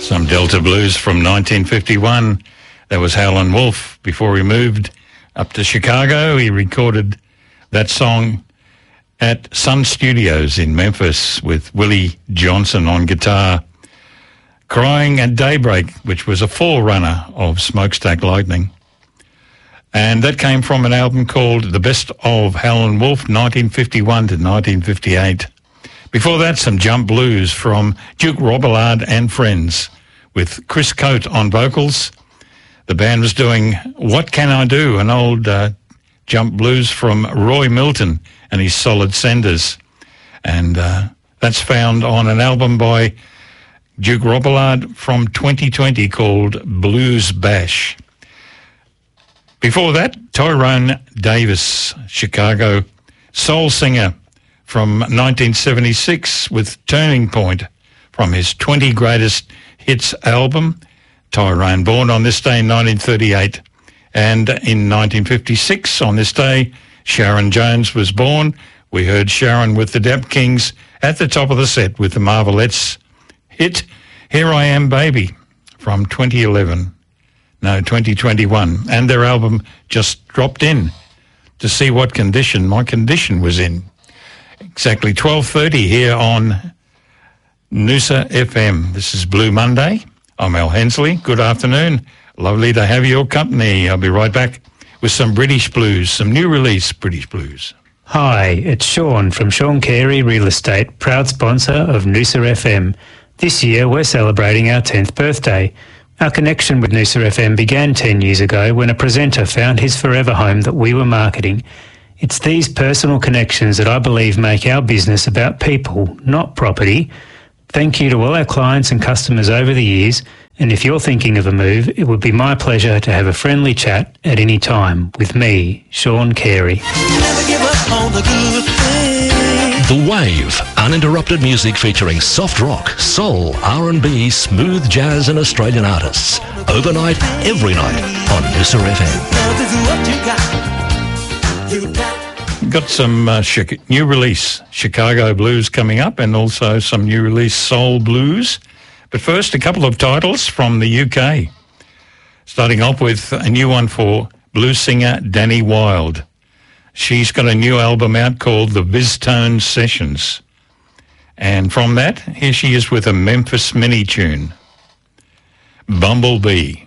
Some Delta blues from 1951. That was Howlin' Wolf. Before he moved up to Chicago, he recorded that song at Sun Studios in Memphis with Willie Johnson on guitar. Crying at Daybreak, which was a forerunner of Smokestack Lightning. And that came from an album called The Best of Howlin' Wolf, 1951 to 1958. Before that, some jump blues from Duke Robillard and Friends with Chris Coate on vocals. The band was doing What Can I Do, an old jump blues from Roy Milton and his Solid Senders. And that's found on an album by Duke Robillard from 2020 called Blues Bash. Before that, Tyrone Davis, Chicago soul singer from 1976 with Turning Point from his 20 Greatest Hits album. Tyrone, born on this day in 1938. And in 1956, on this day, Sharon Jones was born. We heard Sharon with the Dap Kings at the top of the set with the Marvelettes hit Here I Am Baby from 2021. And their album just dropped in to see what condition my condition was in. Exactly 12:30 here on Noosa FM. This is Blue Monday. I'm Al Hensley. Good afternoon. Lovely to have your company. I'll be right back with some British blues, some new release British blues. Hi, it's Sean from Sean Carey Real Estate, proud sponsor of Noosa FM. This year we're celebrating our 10th birthday. Our connection with Noosa FM began 10 years ago when a presenter found his forever home that we were marketing. It's these personal connections that I believe make our business about people, not property. Thank you to all our clients and customers over the years, and if you're thinking of a move, it would be my pleasure to have a friendly chat at any time with me, Sean Carey. The Wave, uninterrupted music featuring soft rock, soul, R&B, smooth jazz and Australian artists. Overnight, every night on Noosa FM. Got some new release Chicago blues coming up and also some new release soul blues. But first, a couple of titles from the UK. Starting off with a new one for blues singer Danny Wilde. She's got a new album out called The Viztone Sessions. And from that, here she is with a Memphis mini tune, Bumblebee.